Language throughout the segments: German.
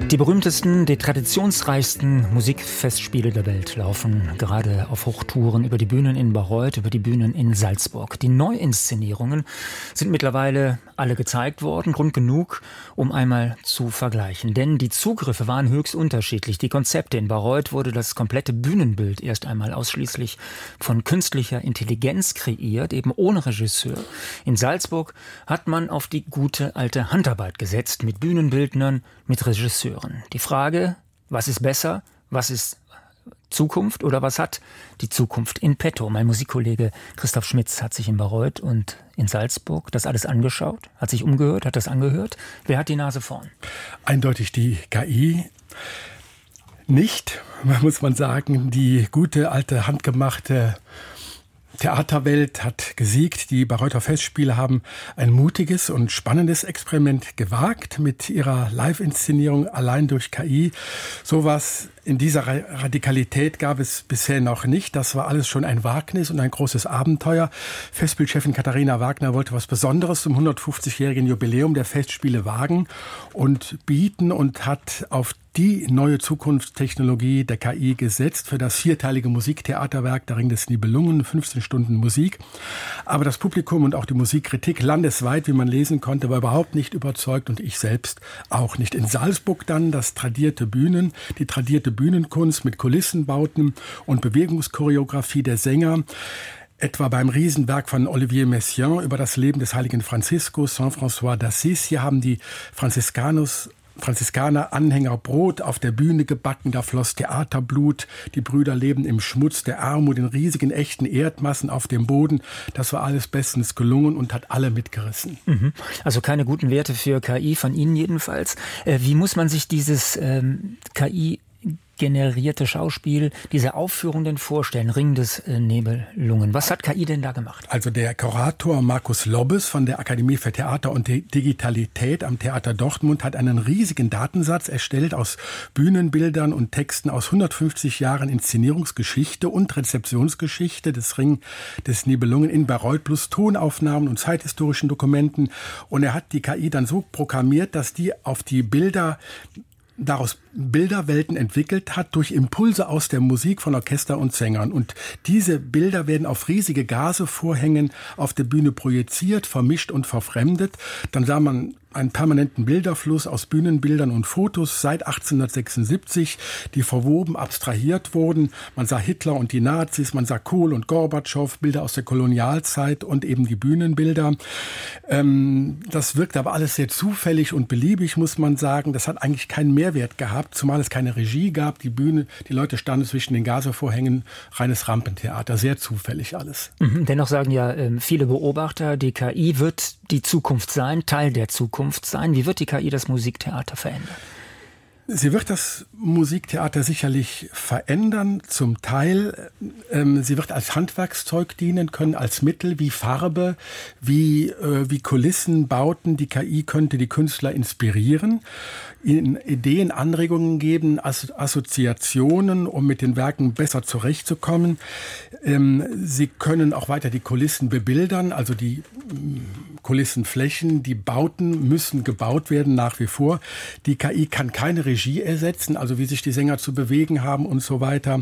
Die berühmtesten, die traditionsreichsten Musikfestspiele der Welt laufen gerade auf Hochtouren über die Bühnen in Bayreuth, über die Bühnen in Salzburg. Die Neuinszenierungen sind mittlerweile alle gezeigt worden, Grund genug, um einmal zu vergleichen. Denn die Zugriffe waren höchst unterschiedlich. Die Konzepte in Bayreuth wurde das komplette Bühnenbild erst einmal ausschließlich von künstlicher Intelligenz kreiert, eben ohne Regisseur. In Salzburg hat man auf die gute alte Handarbeit gesetzt, mit Bühnenbildnern, mit Regisseuren. Die Frage, was ist besser, was ist Zukunft oder was hat die Zukunft in petto? Mein Musikkollege Christoph Schmitz hat sich in Bayreuth und in Salzburg das alles angeschaut, hat sich umgehört, hat das angehört. Wer hat die Nase vorn? Eindeutig die KI. Nicht, muss man sagen, die gute, alte, handgemachte Theaterwelt hat gesiegt. Die Bayreuther Festspiele haben ein mutiges und spannendes Experiment gewagt mit ihrer Live-Inszenierung allein durch KI. Sowas in dieser Radikalität gab es bisher noch nicht. Das war alles schon ein Wagnis und ein großes Abenteuer. Festspielchefin Katharina Wagner wollte was Besonderes zum 150-jährigen Jubiläum der Festspiele wagen und bieten und hat auf die neue Zukunftstechnologie der KI gesetzt für das 4-teilige Musiktheaterwerk Der Ring des Nibelungen, 15 Stunden Musik. Aber das Publikum und auch die Musikkritik landesweit, wie man lesen konnte, war überhaupt nicht überzeugt und ich selbst auch nicht. In Salzburg dann die tradierte Bühnenkunst mit Kulissenbauten und Bewegungschoreografie der Sänger. Etwa beim Riesenwerk von Olivier Messiaen über das Leben des heiligen Franziskus, Saint-François d'Assise. Hier haben die Franziskaner Anhänger Brot auf der Bühne gebacken, da floss Theaterblut, die Brüder leben im Schmutz der Armut, in riesigen echten Erdmassen auf dem Boden. Das war alles bestens gelungen und hat alle mitgerissen. Also keine guten Werte für KI, von Ihnen jedenfalls. Wie muss man sich dieses KI-generierte Schauspiel, diese Aufführung denn vorstellen, Ring des Nibelungen? Was hat KI denn da gemacht? Also der Kurator Markus Lobbes von der Akademie für Theater und Digitalität am Theater Dortmund hat einen riesigen Datensatz erstellt aus Bühnenbildern und Texten aus 150 Jahren Inszenierungsgeschichte und Rezeptionsgeschichte des Ring des Nibelungen in Bayreuth plus Tonaufnahmen und zeithistorischen Dokumenten. Und er hat die KI dann so programmiert, dass die auf die Bilder daraus Bilderwelten entwickelt hat durch Impulse aus der Musik von Orchester und Sängern. Und diese Bilder werden auf riesige Gasevorhängen auf der Bühne projiziert, vermischt und verfremdet. Dann sah man einen permanenten Bilderfluss aus Bühnenbildern und Fotos seit 1876, die verwoben, abstrahiert wurden. Man sah Hitler und die Nazis, man sah Kohl und Gorbatschow, Bilder aus der Kolonialzeit und eben die Bühnenbilder. Das wirkt aber alles sehr zufällig und beliebig, muss man sagen. Das hat eigentlich keinen Mehrwert gehabt, zumal es keine Regie gab. Die Leute standen zwischen den Gasevorhängen, reines Rampentheater, sehr zufällig alles. Dennoch sagen ja viele Beobachter, die KI wird die Zukunft sein, Teil der Zukunft sein. Wie wird die KI das Musiktheater verändern? Sie wird das Musiktheater sicherlich verändern, zum Teil. Sie wird als Handwerkszeug dienen können, als Mittel wie Farbe, wie Kulissenbauten. Die KI könnte die Künstler inspirieren, ihnen Ideen, Anregungen geben, Assoziationen, um mit den Werken besser zurechtzukommen. Sie können auch weiter die Kulissen bebildern, also die Kulissenflächen, die Bauten müssen gebaut werden nach wie vor. Die KI kann keine Regie ersetzen, also wie sich die Sänger zu bewegen haben und so weiter.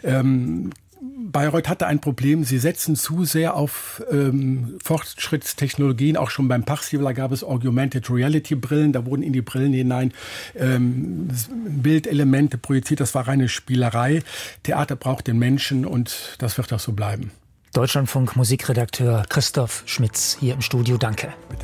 Bayreuth hatte ein Problem, sie setzen zu sehr auf Fortschrittstechnologien. Auch schon beim Pachsiebeler gab es Augmented Reality Brillen, da wurden in die Brillen hinein Bildelemente projiziert, das war reine Spielerei. Theater braucht den Menschen und das wird auch so bleiben. Deutschlandfunk Musikredakteur Christoph Schmitz hier im Studio, danke. Bitte.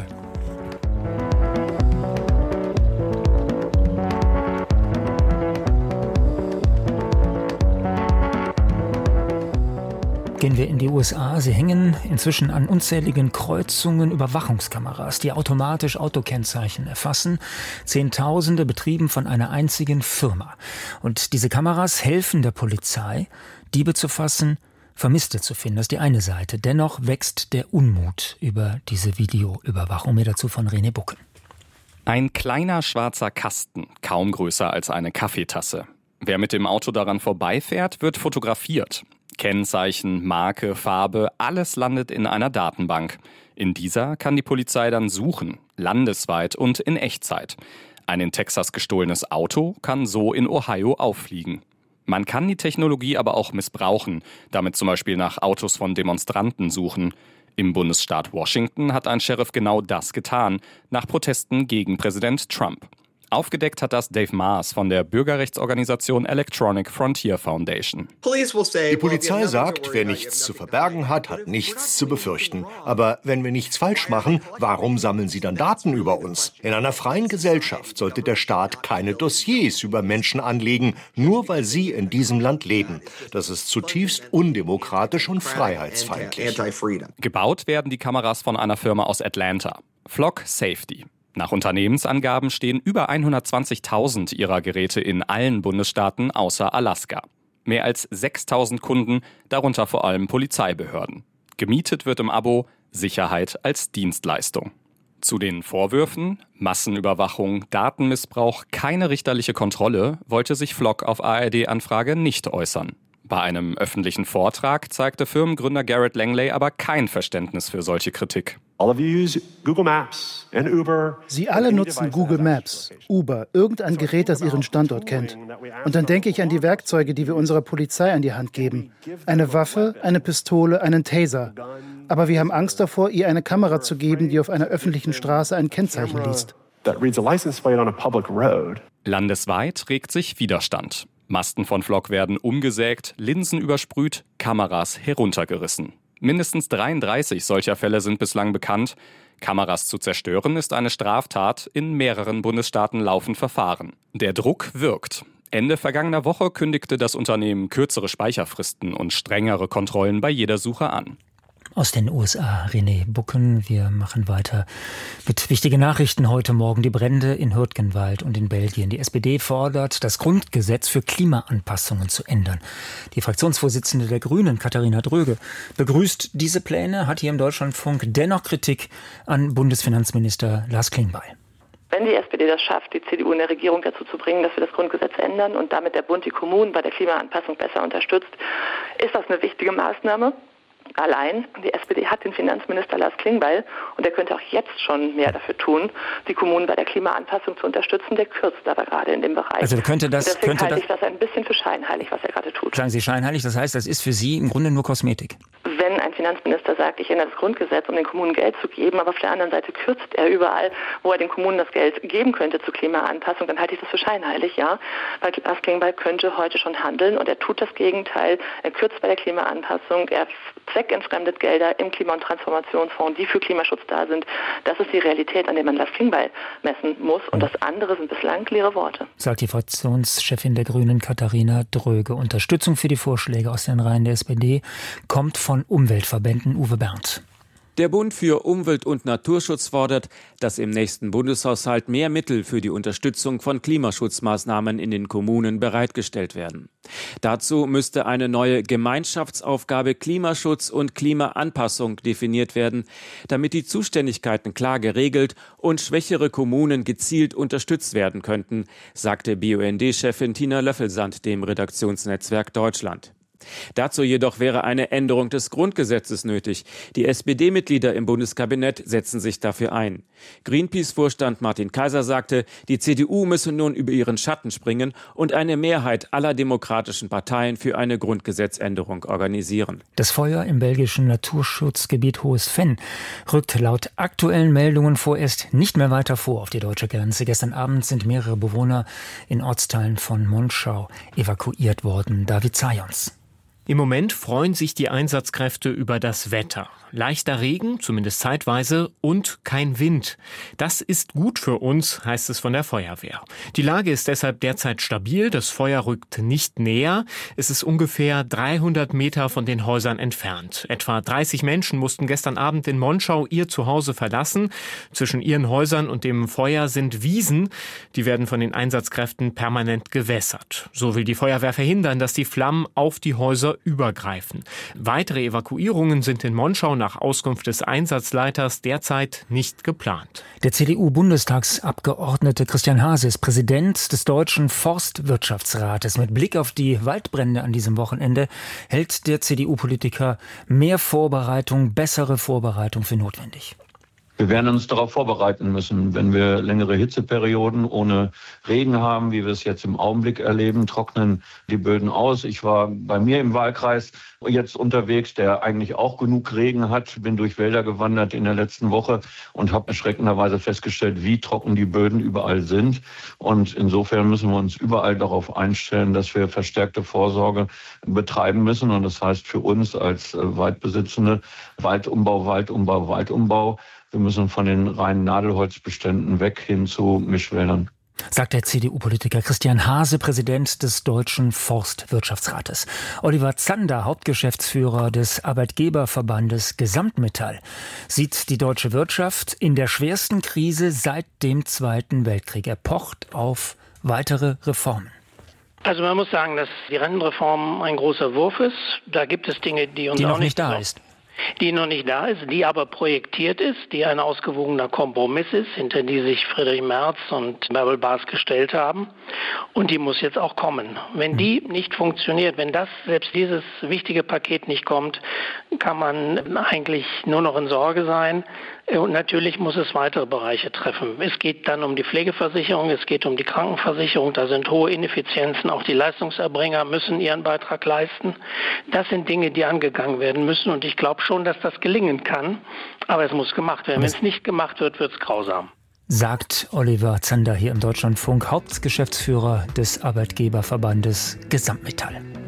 Gehen wir in die USA. Sie hängen inzwischen an unzähligen Kreuzungen Überwachungskameras, die automatisch Autokennzeichen erfassen. Zehntausende betrieben von einer einzigen Firma. Und diese Kameras helfen der Polizei, Diebe zu fassen, Vermisste zu finden. Das ist die eine Seite. Dennoch wächst der Unmut über diese Videoüberwachung. Mehr dazu von René Bucken. Ein kleiner schwarzer Kasten, kaum größer als eine Kaffeetasse. Wer mit dem Auto daran vorbeifährt, wird fotografiert. Kennzeichen, Marke, Farbe, alles landet in einer Datenbank. In dieser kann die Polizei dann suchen, landesweit und in Echtzeit. Ein in Texas gestohlenes Auto kann so in Ohio auffliegen. Man kann die Technologie aber auch missbrauchen, damit zum Beispiel nach Autos von Demonstranten suchen. Im Bundesstaat Washington hat ein Sheriff genau das getan, nach Protesten gegen Präsident Trump. Aufgedeckt hat das Dave Maas von der Bürgerrechtsorganisation Electronic Frontier Foundation. Die Polizei sagt, wer nichts zu verbergen hat, hat nichts zu befürchten. Aber wenn wir nichts falsch machen, warum sammeln sie dann Daten über uns? In einer freien Gesellschaft sollte der Staat keine Dossiers über Menschen anlegen, nur weil sie in diesem Land leben. Das ist zutiefst undemokratisch und freiheitsfeindlich. Gebaut werden die Kameras von einer Firma aus Atlanta, Flock Safety. Nach Unternehmensangaben stehen über 120.000 ihrer Geräte in allen Bundesstaaten außer Alaska. Mehr als 6.000 Kunden, darunter vor allem Polizeibehörden. Gemietet wird im Abo Sicherheit als Dienstleistung. Zu den Vorwürfen, Massenüberwachung, Datenmissbrauch, keine richterliche Kontrolle, wollte sich Flock auf ARD-Anfrage nicht äußern. Bei einem öffentlichen Vortrag zeigte Firmengründer Garrett Langley aber kein Verständnis für solche Kritik. Sie alle nutzen Google Maps, Uber, irgendein Gerät, das Ihren Standort kennt. Und dann denke ich an die Werkzeuge, die wir unserer Polizei an die Hand geben. Eine Waffe, eine Pistole, einen Taser. Aber wir haben Angst davor, ihr eine Kamera zu geben, die auf einer öffentlichen Straße ein Kennzeichen liest. Landesweit regt sich Widerstand. Masten von Flock werden umgesägt, Linsen übersprüht, Kameras heruntergerissen. Mindestens 33 solcher Fälle sind bislang bekannt. Kameras zu zerstören ist eine Straftat. In mehreren Bundesstaaten laufen Verfahren. Der Druck wirkt. Ende vergangener Woche kündigte das Unternehmen kürzere Speicherfristen und strengere Kontrollen bei jeder Suche an. Aus den USA, René Bucken. Wir machen weiter mit wichtigen Nachrichten heute Morgen. Die Brände in Hürtgenwald und in Belgien. Die SPD fordert, das Grundgesetz für Klimaanpassungen zu ändern. Die Fraktionsvorsitzende der Grünen, Katharina Dröge, begrüßt diese Pläne, hat hier im Deutschlandfunk dennoch Kritik an Bundesfinanzminister Lars Klingbeil. Wenn die SPD das schafft, die CDU in der Regierung dazu zu bringen, dass wir das Grundgesetz ändern und damit der Bund die Kommunen bei der Klimaanpassung besser unterstützt, ist das eine wichtige Maßnahme. Allein, die SPD hat den Finanzminister Lars Klingbeil und er könnte auch jetzt schon mehr dafür tun, die Kommunen bei der Klimaanpassung zu unterstützen. Der kürzt aber gerade in dem Bereich. Also deswegen halte ich das ein bisschen für scheinheilig, was er gerade tut. Sagen Sie scheinheilig, das heißt, das ist für Sie im Grunde nur Kosmetik? Wenn ein Finanzminister sagt, ich ändere das Grundgesetz, um den Kommunen Geld zu geben, aber auf der anderen Seite kürzt er überall, wo er den Kommunen das Geld geben könnte zur Klimaanpassung, dann halte ich das für scheinheilig, ja. Weil Lars Klingbeil könnte heute schon handeln und er tut das Gegenteil. Er kürzt bei der Klimaanpassung, er zweckentfremdet Gelder im Klima- und Transformationsfonds, die für Klimaschutz da sind. Das ist die Realität, an der man Lars Klingbeil messen muss. Und das andere sind bislang leere Worte. Sagt die Fraktionschefin der Grünen, Katharina Dröge. Unterstützung für die Vorschläge aus den Reihen der SPD kommt von Umweltverbänden. Uwe Berndt. Der Bund für Umwelt- und Naturschutz fordert, dass im nächsten Bundeshaushalt mehr Mittel für die Unterstützung von Klimaschutzmaßnahmen in den Kommunen bereitgestellt werden. Dazu müsste eine neue Gemeinschaftsaufgabe Klimaschutz und Klimaanpassung definiert werden, damit die Zuständigkeiten klar geregelt und schwächere Kommunen gezielt unterstützt werden könnten, sagte BUND-Chefin Tina Löffelsand dem Redaktionsnetzwerk Deutschland. Dazu jedoch wäre eine Änderung des Grundgesetzes nötig. Die SPD-Mitglieder im Bundeskabinett setzen sich dafür ein. Greenpeace-Vorstand Martin Kaiser sagte, die CDU müsse nun über ihren Schatten springen und eine Mehrheit aller demokratischen Parteien für eine Grundgesetzänderung organisieren. Das Feuer im belgischen Naturschutzgebiet Hohes Venn rückt laut aktuellen Meldungen vorerst nicht mehr weiter vor auf die deutsche Grenze. Gestern Abend sind mehrere Bewohner in Ortsteilen von Monschau evakuiert worden. David Zajons. Im Moment freuen sich die Einsatzkräfte über das Wetter. Leichter Regen, zumindest zeitweise, und kein Wind. Das ist gut für uns, heißt es von der Feuerwehr. Die Lage ist deshalb derzeit stabil, das Feuer rückt nicht näher. Es ist ungefähr 300 Meter von den Häusern entfernt. Etwa 30 Menschen mussten gestern Abend in Monschau ihr Zuhause verlassen. Zwischen ihren Häusern und dem Feuer sind Wiesen. Die werden von den Einsatzkräften permanent gewässert. So will die Feuerwehr verhindern, dass die Flammen auf die Häuser übergreifen. Weitere Evakuierungen sind in Monschau nach Auskunft des Einsatzleiters derzeit nicht geplant. Der CDU-Bundestagsabgeordnete Christian Hase ist Präsident des Deutschen Forstwirtschaftsrates. Mit Blick auf die Waldbrände an diesem Wochenende hält der CDU-Politiker mehr Vorbereitung, bessere Vorbereitung für notwendig. Wir werden uns darauf vorbereiten müssen, wenn wir längere Hitzeperioden ohne Regen haben, wie wir es jetzt im Augenblick erleben, trocknen die Böden aus. Ich war bei mir im Wahlkreis jetzt unterwegs, der eigentlich auch genug Regen hat, bin durch Wälder gewandert in der letzten Woche und habe erschreckenderweise festgestellt, wie trocken die Böden überall sind. Und insofern müssen wir uns überall darauf einstellen, dass wir verstärkte Vorsorge betreiben müssen. Und das heißt für uns als Waldbesitzende Waldumbau. Wir müssen von den reinen Nadelholzbeständen weg hin zu Mischwäldern. Sagt der CDU-Politiker Christian Hase, Präsident des Deutschen Forstwirtschaftsrates. Oliver Zander, Hauptgeschäftsführer des Arbeitgeberverbandes Gesamtmetall, sieht die deutsche Wirtschaft in der schwersten Krise seit dem Zweiten Weltkrieg. Er pocht auf weitere Reformen. Also man muss sagen, dass die Rentenreform ein großer Wurf ist. Da gibt es Dinge, die uns noch nicht da ist. Die noch nicht da ist, die aber projektiert ist, die ein ausgewogener Kompromiss ist, hinter die sich Friedrich Merz und Bärbel Baas gestellt haben. Und die muss jetzt auch kommen. Wenn die nicht funktioniert, wenn selbst dieses wichtige Paket nicht kommt, kann man eigentlich nur noch in Sorge sein. Und natürlich muss es weitere Bereiche treffen. Es geht dann um die Pflegeversicherung, es geht um die Krankenversicherung. Da sind hohe Ineffizienzen. Auch die Leistungserbringer müssen ihren Beitrag leisten. Das sind Dinge, die angegangen werden müssen. Und ich glaube schon, dass das gelingen kann. Aber es muss gemacht werden. Wenn es nicht gemacht wird, wird es grausam. Sagt Oliver Zander hier im Deutschlandfunk, Hauptgeschäftsführer des Arbeitgeberverbandes Gesamtmetall.